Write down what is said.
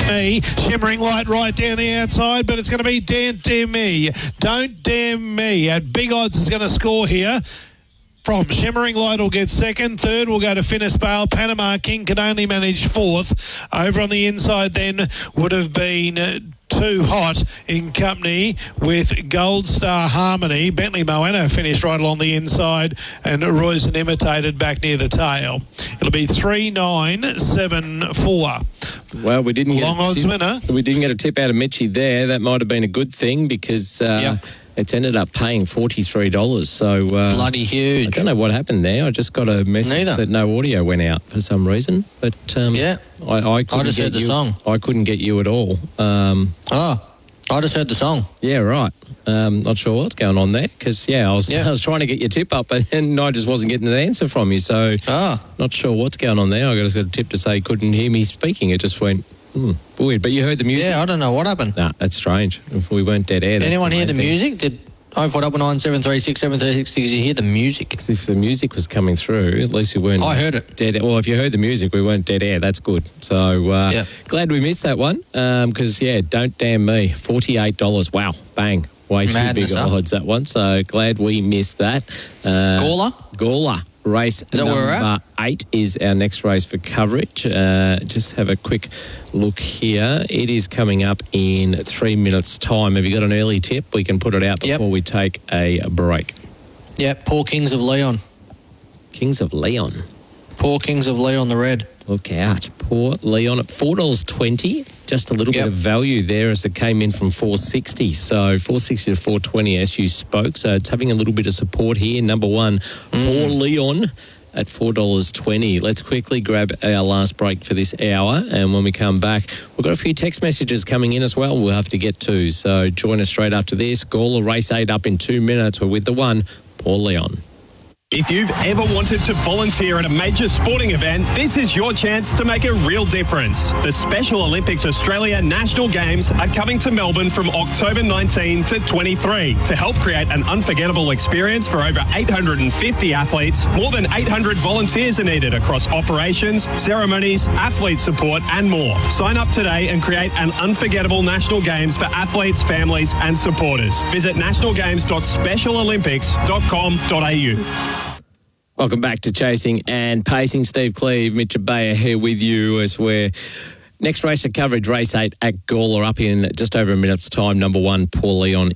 Me, Shimmering Light right down the outside, but it's going to be Don't Dare Me. Don't Dare Me at big odds is going to score here. From Shimmering Light will get second. Third will go to Finnisbale. Panama King can only manage fourth. Over on the inside then would have been Too Hot in company with Gold Star Harmony. Bentley Moana finished right along the inside and Royson imitated back near the tail. It'll be 3-9-7-4. Well, we didn't get long odds winner. We didn't get a tip out of Mitchie there. That might have been a good thing because it's ended up paying $43. So bloody huge. I don't know what happened there. I just got a message that no audio went out for some reason. But I just heard the song. I couldn't get you at all. I just heard the song. Yeah, right. Not sure what's going on there because I was trying to get your tip up and I just wasn't getting an answer from you. So not sure what's going on there. I just got a tip to say you couldn't hear me speaking. It just went weird. But you heard the music. Yeah, I don't know what happened. Nah, that's strange. If we weren't dead air. Did anyone hear the music? Did 0499736736, did you hear the music? If the music was coming through, at least we weren't. I heard it. Dead. Well, if you heard the music, we weren't dead air. That's good. So glad we missed that one because Don't Damn Me, $48. Wow, bang. Way Madness, too big odds, that one. So glad we missed that. Gawler. Race number 8 is our next race for coverage. Just have a quick look here. It is coming up in 3 minutes' time. Have you got an early tip? We can put it out before we take a break. Yep, Poor Kings of Leon. Kings of Leon. Poor Kings of Leon, the red. Look out. Poor Leon at $4.20. Just a little bit of value there as it came in from $4.60. So $4.60 to $4.20 as you spoke. So it's having a little bit of support here. Number 1, Poor Leon at $4.20. Let's quickly grab our last break for this hour. And when we come back, we've got a few text messages coming in as well we'll have to get to. So join us straight after this. Gawler Race 8 up in 2 minutes. We're with the 1, Poor Leon. If you've ever wanted to volunteer at a major sporting event, this is your chance to make a real difference. The Special Olympics Australia National Games are coming to Melbourne from October 19 to 23 to help create an unforgettable experience for over 850 athletes. More than 800 volunteers are needed across operations, ceremonies, athlete support and more. Sign up today and create an unforgettable National Games for athletes, families and supporters. Visit nationalgames.specialolympics.com.au. Welcome back to Chasing and Pacing. Steve Cleve, Mitch Bayer here with you as we're next race for coverage, race 8 at Gawler up in just over a minute's time. Number 1, Poor Leon